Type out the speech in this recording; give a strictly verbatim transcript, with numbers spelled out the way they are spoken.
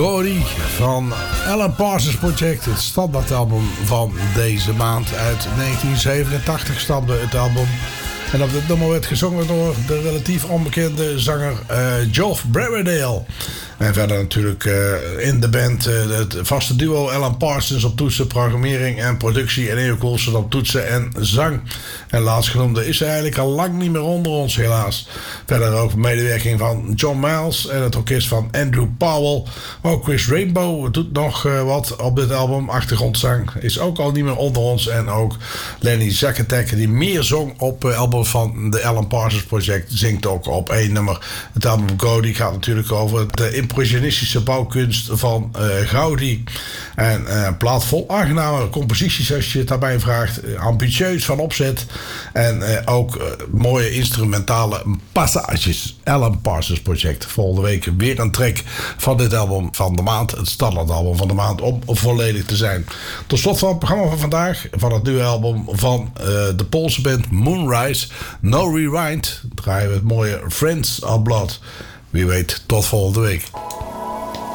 Gaudy van Alan Parsons Project. Het standaardalbum van deze maand. Uit negentien zevenentachtig stamde het album. En op dit nummer werd gezongen door de relatief onbekende zanger uh, Geoff Braberdale. En verder natuurlijk uh, in de band uh, het vaste duo Alan Parsons op toetsen, programmering en productie. En Ejo Coulson op toetsen en zang. En laatstgenoemde is eigenlijk al lang niet meer onder ons, helaas. Verder ook medewerking van John Miles en het orkest van Andrew Powell. Ook Chris Rainbow doet nog uh, wat op dit album. Achtergrondzang is ook al niet meer onder ons. En ook Lenny Zakatek, die meer zong op uh, albums van de Alan Parsons Project, zingt ook op één nummer. Het album Gaudy gaat natuurlijk over de impressionistische bouwkunst van uh, Gaudi. En uh, een plaat vol aangename composities als je het daarbij vraagt. Uh, ambitieus van opzet. En uh, ook uh, mooie instrumentale passages. Alan Parsons Project. Volgende week weer een track van dit album van de maand. Het standaardalbum van de maand om volledig te zijn. Tot slot van het programma van vandaag. Van het nieuwe album van uh, de Poolse band Moonrise. No Rewind. Draaien we het mooie Friends of Blood. Wie weet, tot volgende week.